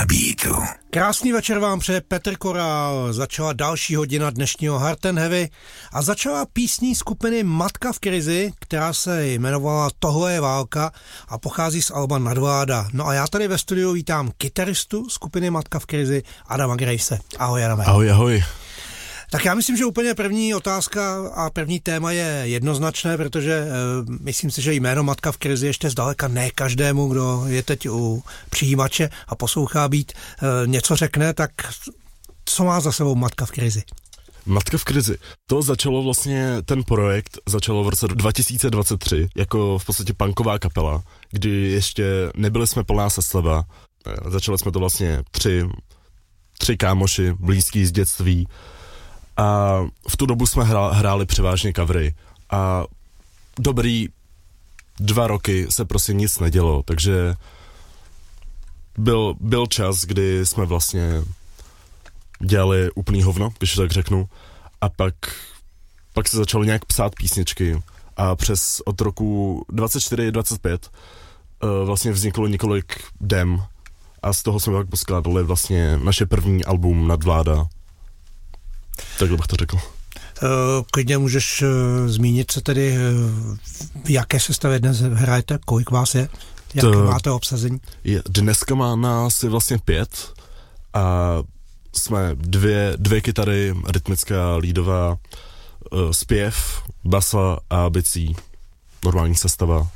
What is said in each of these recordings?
Na beatu. Krásný večer vám přeje Petr Korál. Začala další hodina dnešního Hard and Heavy a začala písní skupiny Matka v krizi, která se jmenovala Tohle je válka a pochází z alba Nadvláda. No a já tady ve studiu vítám kytaristu skupiny Matka v krizi Adama Grejse. Ahoj, Adame. Ahoj, ahoj. Tak já myslím, že úplně první otázka a první téma je jednoznačné, protože myslím si, že jméno Matka v krizi ještě zdaleka ne každému, kdo je teď u přijímače a poslouchá být, něco řekne, tak co má za sebou Matka v krizi? Matka v krizi. To začalo vlastně, ten projekt začalo v roce 2023 jako v podstatě punková kapela, kdy ještě nebyli jsme plná sestava. Začali jsme to vlastně tři kámoši, blízký z dětství. A v tu dobu jsme hráli převážně covery a dobrý 2 roky se prostě nic nedělo, takže byl čas, kdy jsme vlastně dělali úplný hovno, když tak řeknu, a pak se začalo nějak psát písničky a od roku 24-25 vlastně vzniklo několik dem a z toho jsme pak poskládali vlastně naše první album Nadvláda. Takhle bych to řekl. Klidně můžeš zmínit se tedy, v jaké sestavě dnes hrajete, kolik vás je, jak máte obsazení? Dneska má nás je vlastně 5 a jsme dvě kytary, rytmická, lídová, zpěv, basa a bicí, normální sestava.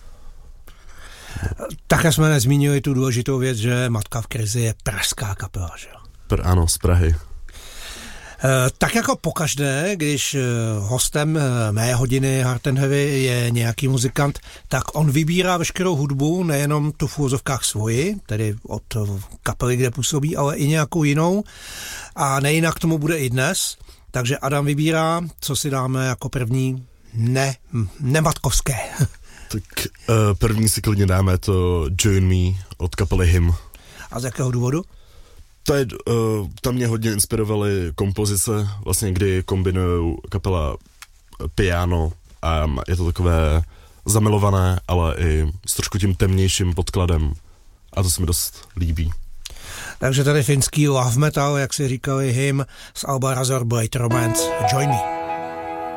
Také jsme nezmínili tu důležitou věc, že Matka v krizi je pražská kapela, že jo? Ano, z Prahy. Tak jako pokaždé, když hostem mé hodiny Hard and Heavy je nějaký muzikant, tak on vybírá veškerou hudbu, nejenom tu v úvozovkách svoji, tedy od kapely, kde působí, ale i nějakou jinou. A nejinak tomu bude i dnes. Takže Adam vybírá, co si dáme jako první nematkovské. Tak první si klidně dáme to Join Me od kapely Him. A z jakého důvodu? Tam mě hodně inspirovaly kompozice, vlastně kdy kombinují kapela piano a je to takové zamilované, ale i s trošku tím temnějším podkladem a to se mi dost líbí. Takže tady finský love metal, jak si říkali Him, z alba Razor Blade Romance. Join Me.